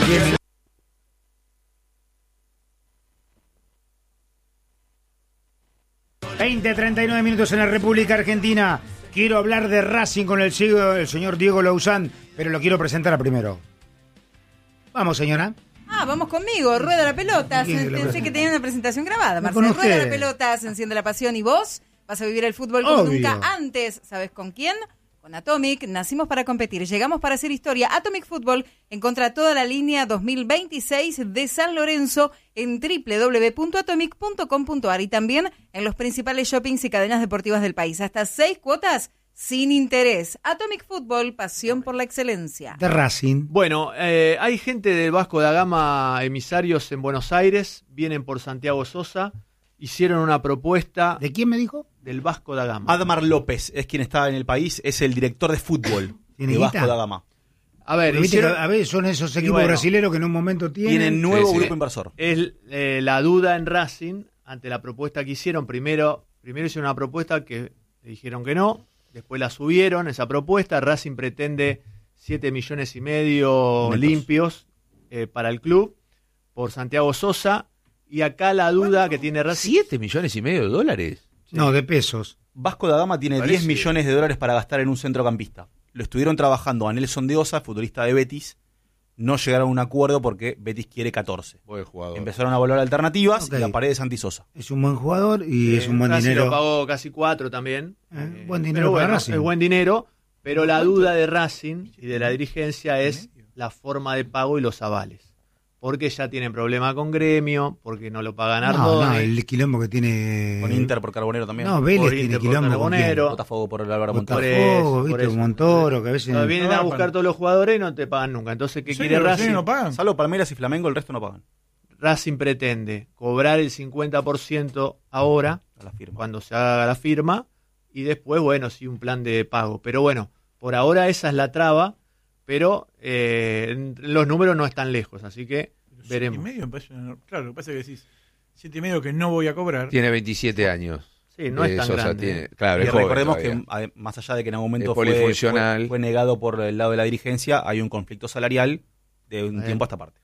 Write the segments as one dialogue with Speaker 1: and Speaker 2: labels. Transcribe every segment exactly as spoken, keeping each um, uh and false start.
Speaker 1: diez minutos. veinte, treinta y nueve minutos en la República Argentina. Quiero hablar de Racing con el, el señor Diego Lauzán, pero lo quiero presentar a primero. Vamos, señora.
Speaker 2: Ah, vamos conmigo. Rueda la pelota.
Speaker 1: Sí,
Speaker 2: Pensé que tenía una presentación grabada.
Speaker 1: No,
Speaker 2: Marcelo, rueda la pelota, se enciende la pasión y vos vas a vivir el fútbol como
Speaker 1: Obvio.
Speaker 2: nunca antes. ¿Sabes con quién? Con Atomic. Nacimos para competir. Llegamos para hacer historia. Atomic Fútbol encuentra toda la línea dos mil veintiséis de San Lorenzo en doble u doble u doble u punto atomic punto com punto a r y también en los principales shoppings y cadenas deportivas del país. Hasta seis cuotas sin interés. Atomic Fútbol, pasión por la excelencia.
Speaker 1: De Racing.
Speaker 3: Bueno, eh, hay gente del Vasco da Gama, emisarios en Buenos Aires, vienen por Santiago Sosa, hicieron una propuesta.
Speaker 1: ¿De quién me dijo?
Speaker 3: Del Vasco da Gama.
Speaker 4: Admar López es quien está en el país, es el director de fútbol
Speaker 1: ¿Tiene
Speaker 4: de
Speaker 1: guita?
Speaker 4: Vasco da Gama.
Speaker 3: A ver,
Speaker 1: Pero viste
Speaker 3: hicieron,
Speaker 1: que, a ver, son esos equipos
Speaker 3: bueno,
Speaker 1: brasileños que en un momento tienen.
Speaker 4: Tienen nuevo
Speaker 5: Sí, sí.
Speaker 4: grupo inversor.
Speaker 3: es eh, la duda en Racing ante la propuesta que hicieron. Primero, primero hicieron una propuesta que le dijeron que no, después la subieron, esa propuesta. Racing pretende siete millones y medio
Speaker 4: Netos.
Speaker 3: limpios eh, para el club por Santiago Sosa. Y acá la duda que tiene Racing...
Speaker 5: ¿Siete millones y medio de dólares?
Speaker 1: No, de pesos.
Speaker 4: Vasco da Gama tiene
Speaker 5: Parece-
Speaker 4: diez millones de dólares para gastar en un centrocampista. Lo estuvieron trabajando a Nelson de Osa, futbolista de Betis. No llegaron a un acuerdo porque Betis quiere catorce.
Speaker 5: Buen jugador.
Speaker 4: Empezaron a valorar alternativas
Speaker 1: Ok.
Speaker 4: y aparece Santi Sosa.
Speaker 1: Es un buen jugador y es un buen
Speaker 3: Racing
Speaker 1: dinero.
Speaker 3: lo pagó casi cuatro también.
Speaker 1: Eh,
Speaker 3: Eh,
Speaker 1: buen
Speaker 3: pero
Speaker 1: dinero para
Speaker 3: bueno,
Speaker 1: Racing.
Speaker 3: Es buen dinero, pero la duda de Racing y de la dirigencia es la forma de pago y los avales. Porque ya tienen problema con Gremio, porque no lo pagan
Speaker 1: No,
Speaker 3: Ardone,
Speaker 1: no, el quilombo que tiene.
Speaker 4: Con Inter por Carbonero también.
Speaker 1: No, Vélez
Speaker 3: por
Speaker 1: tiene
Speaker 3: Inter, por
Speaker 1: quilombo. con
Speaker 3: Carbonero.
Speaker 1: quién.
Speaker 4: Botafogo por el Álvaro
Speaker 1: Botafogo,
Speaker 4: Montoro.
Speaker 3: Por eso,
Speaker 1: viste,
Speaker 3: por eso.
Speaker 1: Montoro, que a veces.
Speaker 3: No, vienen
Speaker 6: No,
Speaker 3: a
Speaker 6: para-
Speaker 3: buscar todos los jugadores y no te pagan nunca. Entonces, ¿qué
Speaker 6: ¿En
Speaker 3: quiere
Speaker 6: serio? ¿Los
Speaker 3: Racing?
Speaker 6: señores no pagan?
Speaker 4: Salvo Palmeiras y Flamengo, el resto no pagan.
Speaker 3: Racing pretende cobrar el cincuenta por ciento ahora,
Speaker 4: A la firma.
Speaker 3: cuando se haga la firma, y después, bueno, sí, un plan de pago. Pero bueno, por ahora esa es la traba, pero eh, los números no están lejos, así que veremos.
Speaker 6: Siete y medio me parece una- claro, lo que pasa es que decís, siete y medio que no voy a cobrar.
Speaker 5: Tiene veintisiete años.
Speaker 3: Sí, no es
Speaker 5: Eh,
Speaker 3: tan
Speaker 5: Sosa
Speaker 3: grande.
Speaker 5: tiene-
Speaker 3: ¿eh?
Speaker 5: claro,
Speaker 4: Y
Speaker 5: es joven
Speaker 4: recordemos
Speaker 5: todavía.
Speaker 4: que, ade- más allá de que en algún momento
Speaker 5: Es
Speaker 4: fue,
Speaker 5: polifuncional.
Speaker 4: fue, fue negado por el lado de la dirigencia, hay un conflicto salarial de un
Speaker 3: Bien.
Speaker 4: tiempo a esta parte.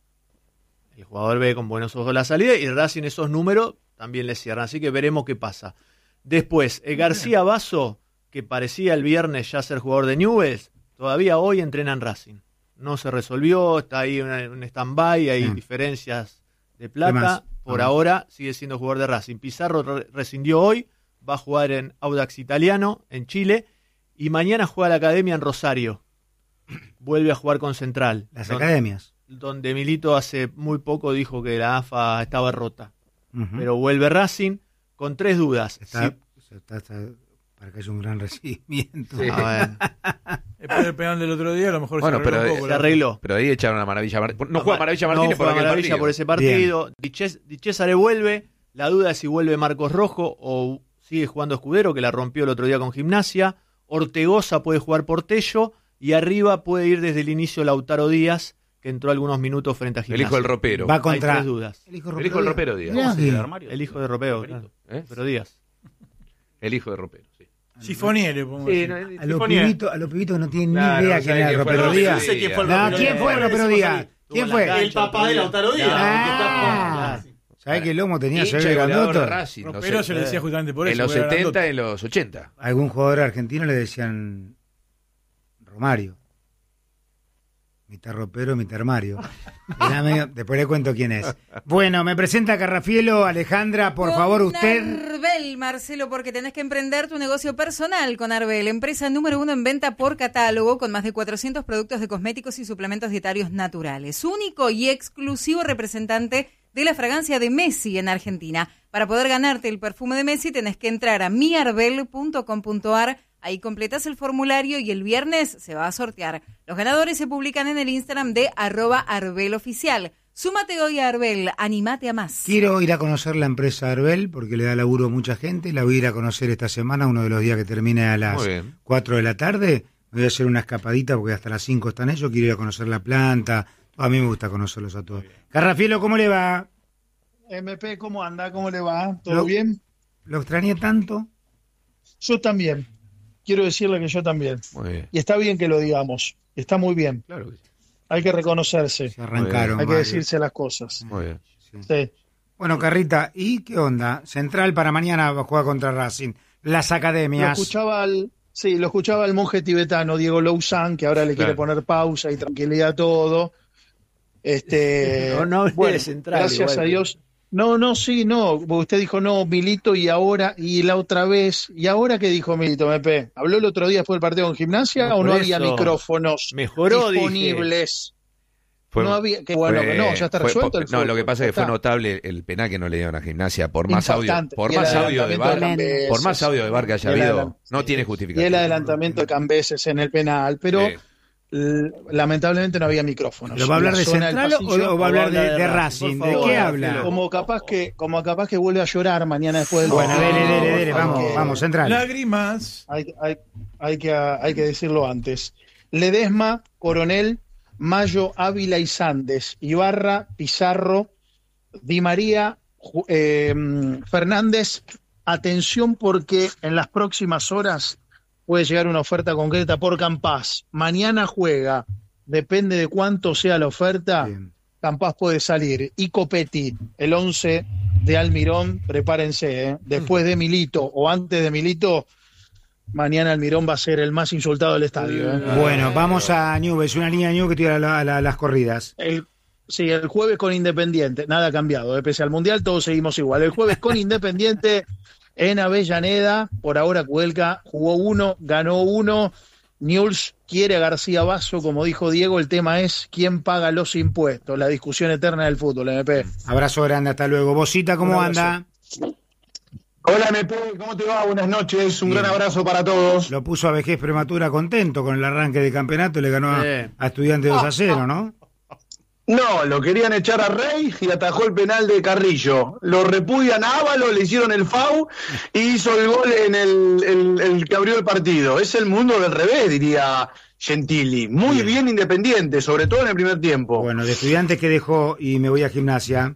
Speaker 3: El jugador ve con buenos ojos la salida y Racing esos números también le cierran, así que veremos qué pasa. Después, eh, García Basso, que parecía el viernes ya ser jugador de Newell's, todavía hoy entrena en Racing. No se resolvió, está ahí en un stand-by, hay
Speaker 1: Bien.
Speaker 3: diferencias de
Speaker 1: ¿Qué más?
Speaker 3: plata. Por
Speaker 1: Ah.
Speaker 3: ahora sigue siendo jugador de Racing. Pizarro re- rescindió hoy, va a jugar en Audax Italiano, en Chile, y mañana juega la Academia en Rosario. Vuelve a jugar con Central.
Speaker 1: Las
Speaker 3: donde,
Speaker 1: academias.
Speaker 3: donde Milito hace muy poco dijo que la A F A estaba rota.
Speaker 1: Ujú.
Speaker 3: Pero vuelve Racing con tres dudas.
Speaker 1: Está,
Speaker 3: Sí.
Speaker 1: está- está- para que haya un gran recibimiento.
Speaker 5: Sí.
Speaker 3: A ver,
Speaker 6: Después del penal del otro día, a lo mejor
Speaker 5: Bueno,
Speaker 6: se arregló
Speaker 5: pero
Speaker 6: un poco
Speaker 3: se
Speaker 6: la-
Speaker 3: arregló.
Speaker 5: Pero ahí echaron a Maravilla Martínez. No juega Maravilla Martínez
Speaker 3: no
Speaker 5: por
Speaker 3: juega
Speaker 5: aquel
Speaker 3: Maravilla
Speaker 5: partido.
Speaker 3: por ese partido. Di Ches- Di Cesare vuelve. La duda es si vuelve Marcos Rojo o sigue jugando Escudero, que la rompió el otro día con Gimnasia. Ortegoza puede jugar por Tello. Y arriba puede ir desde el inicio Lautaro Díaz, que entró algunos minutos frente a
Speaker 5: El
Speaker 3: Gimnasia.
Speaker 5: hijo del ropero.
Speaker 1: Va
Speaker 3: Hay
Speaker 1: contra.
Speaker 3: tres dudas.
Speaker 1: El hijo,
Speaker 5: El hijo del ropero Díaz.
Speaker 1: Mirá
Speaker 4: ¿Cómo se
Speaker 1: que-
Speaker 4: queda el armario?
Speaker 3: El hijo de Ropeo,
Speaker 4: Roperito.
Speaker 3: claro.
Speaker 5: ¿Eh?
Speaker 3: Pero Díaz.
Speaker 5: El hijo de ropero, sí.
Speaker 6: Sifoniere, podemos decir.
Speaker 1: A los pibitos, a los pibitos que no tienen
Speaker 5: Claro,
Speaker 1: ni idea
Speaker 5: no
Speaker 1: quién
Speaker 5: saben
Speaker 1: era el
Speaker 5: quién fue
Speaker 1: Ropero
Speaker 5: el
Speaker 1: Díaz.
Speaker 5: Ropero Díaz.
Speaker 1: No, ¿quién fue el Ropero Díaz? ¿Quién fue?
Speaker 4: El papá de Lautaro Díaz.
Speaker 1: Ah, ¿sabés qué lomo tenía?
Speaker 5: Hincha
Speaker 1: ¿Sabés
Speaker 5: y goleador de
Speaker 1: grandoto?
Speaker 5: Racing. no
Speaker 6: Ropero
Speaker 5: sé.
Speaker 6: se le decía justamente por
Speaker 5: En
Speaker 6: eso.
Speaker 5: los
Speaker 6: porque era
Speaker 5: setenta,
Speaker 6: grandote.
Speaker 5: en los ochenta.
Speaker 1: Algún jugador argentino le decían Romario. Mitad ropero, mitad armario. Era medio- Después le cuento quién es. Bueno, me presenta Carrafielo. Alejandra, por
Speaker 2: Con
Speaker 1: favor, usted.
Speaker 2: Arbel, Marcelo, porque tenés que emprender tu negocio personal con Arbel, empresa número uno en venta por catálogo, con más de cuatrocientos productos de cosméticos y suplementos dietarios naturales. Único y exclusivo representante de la fragancia de Messi en Argentina. Para poder ganarte el perfume de Messi tenés que entrar a mi arbel punto com punto a r. Ahí completas el formulario y el viernes se va a sortear. Los ganadores se publican en el Instagram de arroba arbeloficial. Súmate hoy a Arbel, animate a más.
Speaker 1: Quiero ir a conocer la empresa Arbel porque le da laburo a mucha gente. La voy a ir a conocer esta semana, uno de los días que termine a las
Speaker 5: Muy bien.
Speaker 1: cuatro de la tarde. Me voy a hacer una escapadita porque hasta las cinco están ellos. Quiero ir a conocer la planta. A mí me gusta conocerlos a todos. Carrafielo, ¿cómo le va?
Speaker 7: M P, ¿cómo anda? ¿Cómo le va? ¿Todo
Speaker 1: Lo-
Speaker 7: bien?
Speaker 1: ¿Lo extrañé tanto?
Speaker 7: Yo también. Quiero decirle que yo también.
Speaker 5: Muy bien.
Speaker 7: Y está bien que lo digamos. Está muy bien.
Speaker 5: Claro que sí.
Speaker 7: hay que reconocerse,
Speaker 1: Se arrancaron.
Speaker 7: hay que
Speaker 1: varios.
Speaker 7: decirse las cosas.
Speaker 5: Muy bien.
Speaker 1: Sí.
Speaker 7: Sí.
Speaker 1: Bueno, Carrita, ¿y qué onda? Central para mañana va a jugar contra Racing. Las
Speaker 7: Lo
Speaker 1: academias.
Speaker 7: escuchaba al, sí, lo escuchaba el monje tibetano Diego Louzán, que ahora le quiere
Speaker 5: Claro.
Speaker 7: poner pausa y tranquilidad a todo. Este,
Speaker 3: No, no hable de
Speaker 7: bueno,
Speaker 3: Central,
Speaker 7: gracias
Speaker 3: igual.
Speaker 7: a Dios. No, no, sí, no. porque Usted dijo no, Milito, y ahora, y la otra vez. ¿Y ahora qué dijo Milito, M P? ¿Habló el otro día después del partido con Gimnasia
Speaker 3: No,
Speaker 7: o no
Speaker 3: por
Speaker 7: había
Speaker 3: eso.
Speaker 7: micrófonos
Speaker 3: Mejoró, dije.
Speaker 7: disponibles?
Speaker 5: Fue-
Speaker 7: no había, que bueno,
Speaker 5: fue-
Speaker 7: que no, ya está
Speaker 5: fue-
Speaker 7: resuelto el
Speaker 5: No,
Speaker 7: fútbol,
Speaker 5: lo que pasa
Speaker 7: ya
Speaker 5: es que fue
Speaker 7: está.
Speaker 5: notable el penal que no le dieron a Gimnasia, por más audio,
Speaker 7: Impactante.
Speaker 5: por
Speaker 7: Y el
Speaker 5: más audio de
Speaker 7: adelantamiento
Speaker 5: VAR,
Speaker 7: Cambeses.
Speaker 5: por más audio de VAR que haya
Speaker 7: Y el
Speaker 5: habido,
Speaker 7: adelant-
Speaker 5: no tiene
Speaker 7: Y
Speaker 5: justificación.
Speaker 7: el adelantamiento de Cambeses en el penal, pero
Speaker 5: Sí.
Speaker 7: l- lamentablemente no había micrófonos.
Speaker 1: ¿Pero va a hablar
Speaker 7: La
Speaker 1: de
Speaker 7: zona del
Speaker 1: Central o,
Speaker 7: pasillo,
Speaker 1: o va a hablar de, de
Speaker 3: Por
Speaker 1: Racing? ¿De
Speaker 3: favor,
Speaker 1: qué
Speaker 3: Marcelo.
Speaker 1: habla?
Speaker 7: como capaz que como capaz que vuelve a llorar mañana después del
Speaker 1: Bueno,
Speaker 7: partido.
Speaker 1: dele, dele, dele,
Speaker 7: Hay
Speaker 1: vamos,
Speaker 7: que-
Speaker 1: vamos, Central.
Speaker 6: Lágrimas.
Speaker 7: Hay, hay, hay que, hay que decirlo antes. Ledesma, Coronel, Mayo, Ávila y Sandes, Ibarra, Pizarro, Di María, Ju- eh, Fernández. Atención porque en las próximas horas puede llegar una oferta concreta por Campás. Mañana juega, depende de cuánto sea la oferta,
Speaker 1: Bien.
Speaker 7: Campás puede salir. Y Copetti, el once de Almirón, prepárense, ¿eh? Después de Milito o antes de Milito, mañana Almirón va a ser el más insultado del estadio. ¿eh?
Speaker 1: Bueno, vamos a Newell's, una línea de Newell's que tira la- la- las corridas.
Speaker 7: El, sí, el jueves con Independiente, nada ha cambiado, ¿eh? Pese al Mundial todos seguimos igual. El jueves con Independiente en Avellaneda, por ahora Cuelca jugó uno, ganó uno. Newell's quiere a García Basso, como dijo Diego, el tema es quién paga los impuestos, la discusión eterna del fútbol, M P.
Speaker 1: Abrazo grande, hasta luego. Bosita, ¿cómo
Speaker 7: Un abrazo.
Speaker 1: anda?
Speaker 8: Hola M P, ¿cómo te va? Buenas noches, un gran abrazo para todos.
Speaker 1: Lo puso a Vejez Prematura contento con el arranque del campeonato, le ganó a,
Speaker 3: Sí.
Speaker 1: a Estudiantes dos a cero, ¿no?
Speaker 8: No, lo querían echar a Rey y atajó el penal de Carrillo. Lo repudian a Ávalo, le hicieron el FAU y hizo el gol en el, el- el que abrió el partido. Es el mundo del revés, diría Gentili. Muy bien Independiente, sobre todo en el primer tiempo.
Speaker 1: Bueno, de Estudiantes que dejó y me voy a Gimnasia.